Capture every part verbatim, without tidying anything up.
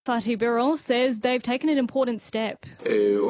Fatih Birol says they've taken an important step. It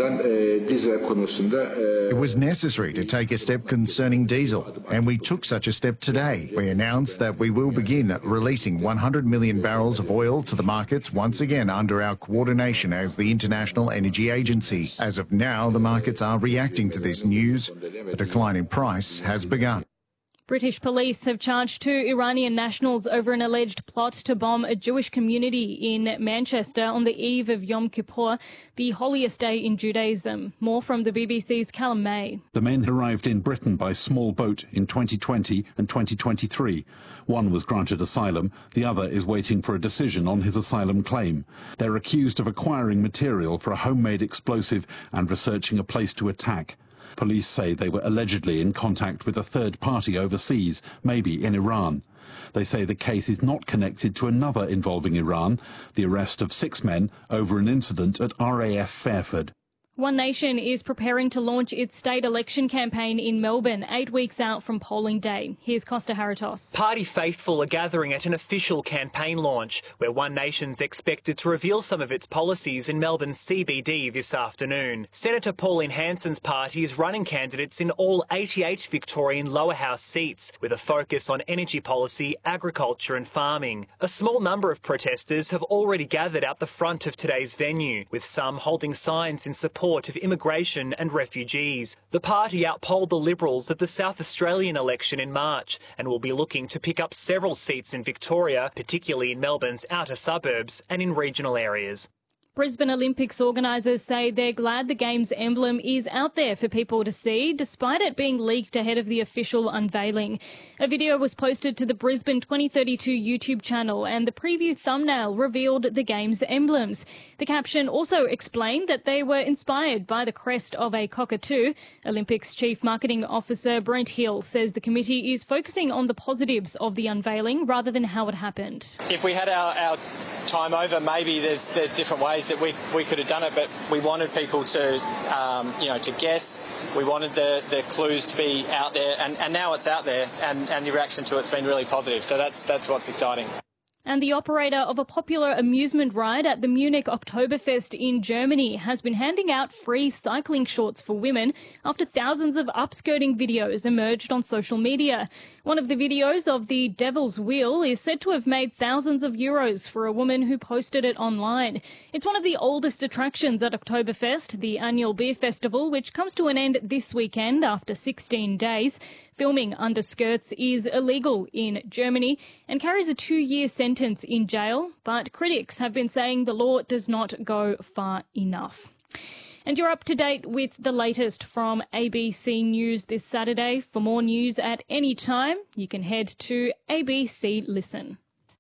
was necessary to take a step concerning diesel, and we took such a step today. We announced that we will begin releasing one hundred million barrels of oil to the markets once again under our coordination as the International Energy Agency. As of now, the markets are reacting to this news. A decline in price has begun. British police have charged two Iranian nationals over an alleged plot to bomb a Jewish community in Manchester on the eve of Yom Kippur, the holiest day in Judaism. More from the B B C's Callum May. The men arrived in Britain by small boat in twenty twenty and twenty twenty-three. One was granted asylum, the other is waiting for a decision on his asylum claim. They're accused of acquiring material for a homemade explosive and researching a place to attack. Police say they were allegedly in contact with a third party overseas, maybe in Iran. They say the case is not connected to another involving Iran, the arrest of six men over an incident at R A F Fairford. One Nation is preparing to launch its state election campaign in Melbourne, eight weeks out from polling day. Here's Costa Haritos. Party faithful are gathering at an official campaign launch, where One Nation's expected to reveal some of its policies in Melbourne's C B D this afternoon. Senator Pauline Hanson's party is running candidates in all eighty-eight Victorian lower house seats, with a focus on energy policy, agriculture and farming. A small number of protesters have already gathered out the front of today's venue, with some holding signs in support of immigration and refugees. The party outpolled the Liberals at the South Australian election in March and will be looking to pick up several seats in Victoria, particularly in Melbourne's outer suburbs and in regional areas. Brisbane Olympics organisers say they're glad the Games emblem is out there for people to see, despite it being leaked ahead of the official unveiling. A video was posted to the Brisbane twenty thirty-two YouTube channel, and the preview thumbnail revealed the Games emblems. The caption also explained that they were inspired by the crest of a cockatoo. Olympics Chief Marketing Officer Brent Hill says the committee is focusing on the positives of the unveiling rather than how it happened. If we had our, our time over, maybe there's there's different ways that we, we could have done it, but we wanted people to, um, you know, to guess. We wanted the, the clues to be out there, and, and now it's out there, and, and the reaction to it's been really positive. So that's that's what's exciting. And the operator of a popular amusement ride at the Munich Oktoberfest in Germany has been handing out free cycling shorts for women after thousands of upskirting videos emerged on social media. One of the videos of the Devil's Wheel is said to have made thousands of euros for a woman who posted it online. It's one of the oldest attractions at Oktoberfest, the annual beer festival, which comes to an end this weekend after sixteen days. Filming under skirts is illegal in Germany and carries a two-year sentence in jail, but critics have been saying the law does not go far enough. And you're up to date with the latest from A B C News this Saturday. For more news at any time, you can head to A B C Listen.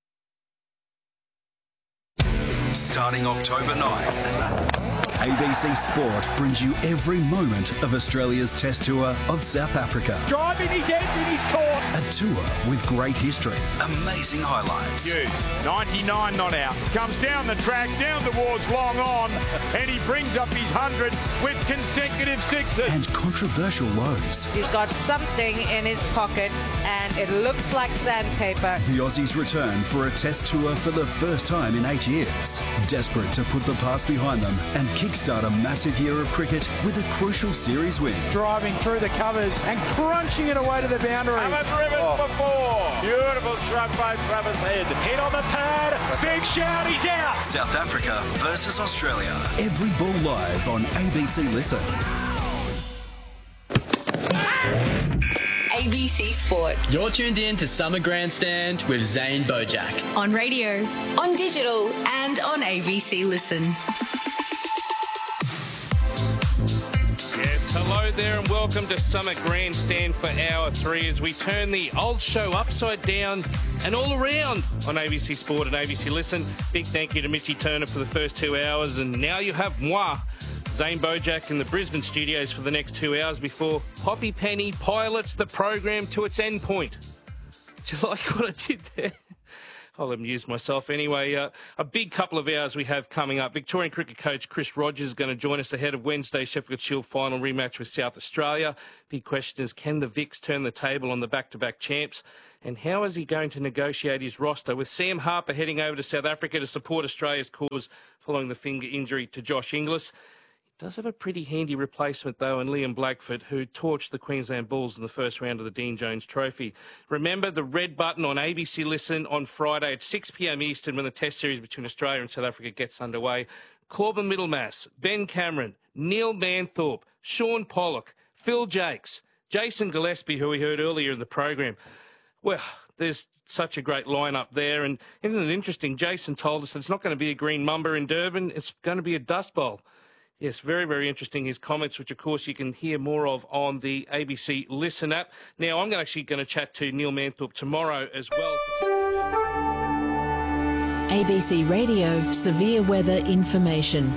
Starting October ninth. A B C Sport brings you every moment of Australia's Test Tour of South Africa. Driving his edge in his court. A tour with great history, amazing highlights. Hughes, ninety-nine not out. Comes down the track, down towards long on, and he brings up his hundred with consecutive sixes. And controversial lows. He's got something in his pocket, and it looks like sandpaper. The Aussies return for a Test Tour for the first time in eight years. Desperate to put the past behind them and kickstart a massive year of cricket with a crucial series win. Driving through the covers and crunching it away to the boundary. Haven't driven oh. for four. Beautiful shrug by Travis Head. Hit on the pad. Big shout. He's out. South Africa versus Australia. Every ball live on A B C Listen. A B C Sport. You're tuned in to Summer Grandstand with Zane Bojack. On radio, on digital, and on A B C Listen. Yes, hello there and welcome to Summer Grandstand for Hour three as we turn the old show upside down and all around on A B C Sport and A B C Listen. Big thank you to Mitchy Turner for the first two hours, and now you have moi, Zane Bojack, in the Brisbane studios for the next two hours before Poppy Penny pilots the program to its end point. Do you like what I did there? I'll amuse myself anyway. Uh, a big couple of hours we have coming up. Victorian cricket coach Chris Rogers is going to join us ahead of Wednesday's Sheffield Shield final rematch with South Australia. Big question is, can the Vics turn the table on the back-to-back champs? And how is he going to negotiate his roster with Sam Harper heading over to South Africa to support Australia's cause following the finger injury to Josh Inglis? He does have a pretty handy replacement, though, in Liam Blackford, who torched the Queensland Bulls in the first round of the Dean Jones Trophy. Remember the red button on A B C Listen on Friday at six p m Eastern when the Test series between Australia and South Africa gets underway. Corbin Middlemass, Ben Cameron, Neil Manthorpe, Sean Pollock, Phil Jakes, Jason Gillespie, who we heard earlier in the program. Well, there's such a great lineup there. And isn't it interesting? Jason told us that it's not going to be a green mamba in Durban. It's going to be a dust bowl. Yes, very, very interesting, his comments, which, of course, you can hear more of on the A B C Listen app. Now, I'm actually going to chat to Neil Manthorpe tomorrow as well. A B C Radio Severe Weather Information.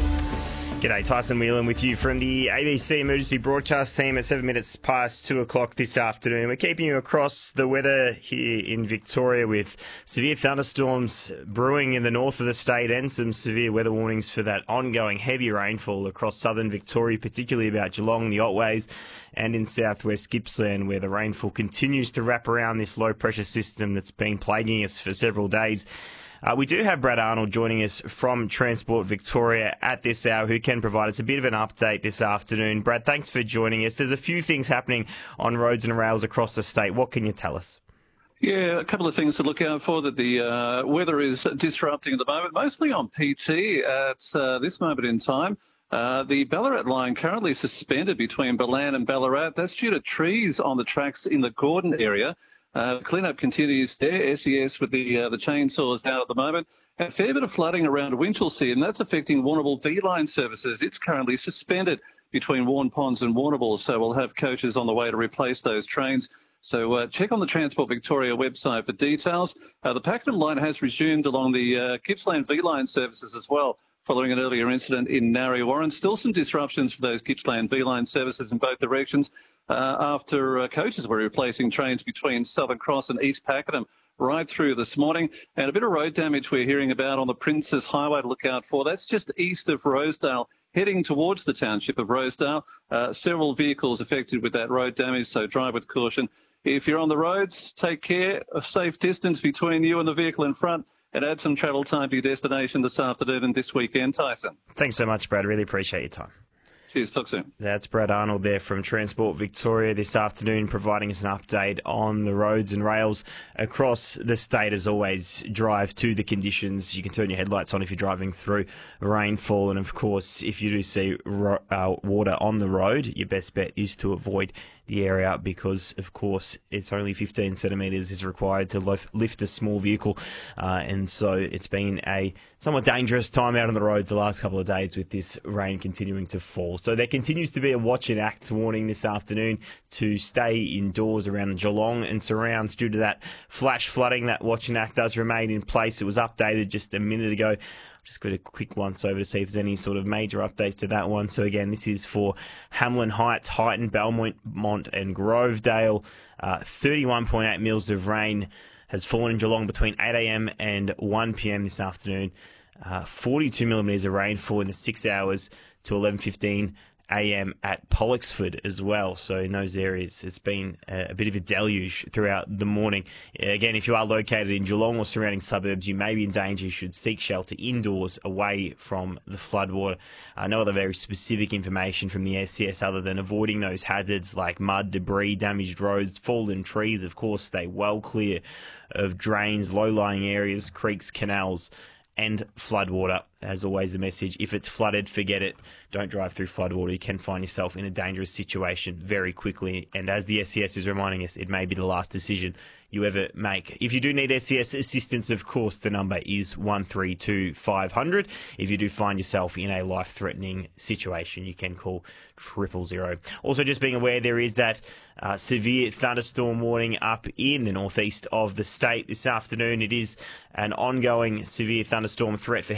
G'day, Tyson Whelan with you from the A B C Emergency Broadcast team at seven minutes past two o'clock this afternoon. We're keeping you across the weather here in Victoria with severe thunderstorms brewing in the north of the state and some severe weather warnings for that ongoing heavy rainfall across southern Victoria, particularly about Geelong, the Otways, and in southwest Gippsland, where the rainfall continues to wrap around this low pressure system that's been plaguing us for several days. Uh, we do have Brad Arnold joining us from Transport Victoria at this hour, who can provide us a bit of an update this afternoon. Brad, thanks for joining us. There's a few things happening on roads and rails across the state. What can you tell us? Yeah, a couple of things to look out for that the uh, weather is disrupting at the moment, mostly on P T at uh, this moment in time. Uh, the Ballarat line currently suspended between Balan and Ballarat. That's due to trees on the tracks in the Gordon area. Uh, cleanup continues there. S E S with the uh, the chainsaws out at the moment. A fair bit of flooding around Winchelsea, and that's affecting Warrnambool V-Line services. It's currently suspended between Warren Ponds and Warrnambool, so we'll have coaches on the way to replace those trains. So uh, check on the Transport Victoria website for details. Uh, the Pakenham line has resumed along the uh, Gippsland V-Line services as well, following an earlier incident in Narre Warren. Still some disruptions for those Gippsland V-Line services in both directions uh, after uh, coaches were replacing trains between Southern Cross and East Pakenham right through this morning. And a bit of road damage we're hearing about on the Princess Highway to look out for. That's just east of Rosedale, heading towards the township of Rosedale. Uh, several vehicles affected with that road damage, so drive with caution. If you're on the roads, take care, a safe distance between you and the vehicle in front, and add some travel time to your destination this afternoon and this weekend, Tyson. Thanks so much, Brad. Really appreciate your time. Cheers. Talk soon. That's Brad Arnold there from Transport Victoria this afternoon, providing us an update on the roads and rails across the state. As always, drive to the conditions. You can turn your headlights on if you're driving through rainfall. And, of course, if you do see ro- uh, water on the road, your best bet is to avoid the area because, of course, it's only fifteen centimetres is required to lift a small vehicle. Uh, and so it's been a somewhat dangerous time out on the roads the last couple of days with this rain continuing to fall. So there continues to be a watch and act warning this afternoon to stay indoors around Geelong and surrounds due to that flash flooding. That watch and act does remain in place. It was updated just a minute ago. Just got a quick once over to see if there's any sort of major updates to that one. So again, this is for Hamlin Heights, Highton, Belmont, Mont and Grovedale. Uh, thirty-one point eight mils of rain has fallen in Geelong between eight a m and one p m this afternoon. Uh, forty-two millimetres of rainfall in the six hours to eleven fifteen a m at Pollocksford as well. So in those areas, it's been a, a bit of a deluge throughout the morning. Again, if you are located in Geelong or surrounding suburbs, you may be in danger. You should seek shelter indoors away from the floodwater. Uh, no other very specific information from the S C S other than avoiding those hazards like mud, debris, damaged roads, fallen trees. Of course, stay well clear of drains, low-lying areas, creeks, canals, and floodwater. As always, the message, if it's flooded, forget it. Don't drive through floodwater. You can find yourself in a dangerous situation very quickly. And as the S C S is reminding us, it may be the last decision you ever make. If you do need S C S assistance, of course, the number is one three two five hundred. If you do find yourself in a life-threatening situation, you can call triple zero. Also, just being aware, there is that uh, severe thunderstorm warning up in the northeast of the state this afternoon. It is an ongoing severe thunderstorm threat for heavy rain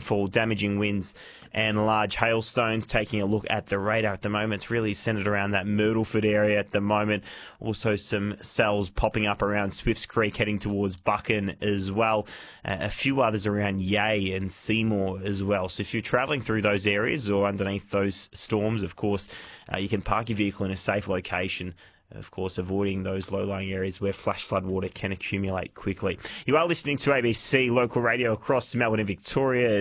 rainfall, damaging winds and large hailstones. Taking a look at the radar at the moment, it's really centred around that Myrtleford area at the moment. Also some cells popping up around Swifts Creek heading towards Buchan as well. Uh, a few others around Yea and Seymour as well. So if you're travelling through those areas or underneath those storms, of course, uh, you can park your vehicle in a safe location. Of course, avoiding those low-lying areas where flash flood water can accumulate quickly. You are listening to A B C Local Radio across Melbourne and Victoria.